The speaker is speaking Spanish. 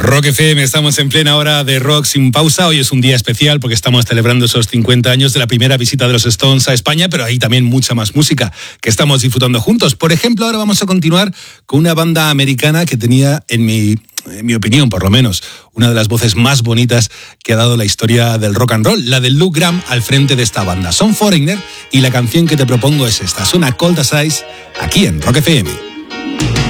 Rock FM, estamos en plena hora de rock sin pausa. Hoy es un día especial porque estamos celebrando esos 50 años de la primera visita de los Stones a España, pero hay también mucha más música que estamos disfrutando juntos. Por ejemplo, ahora vamos a continuar con una banda americana que tenía, en mi opinión por lo menos, una de las voces más bonitas que ha dado la historia del rock and roll, la de Luke Graham al frente de esta banda. Son Foreigner y la canción que te propongo es esta, suena Cold as Ice aquí en Rock FM.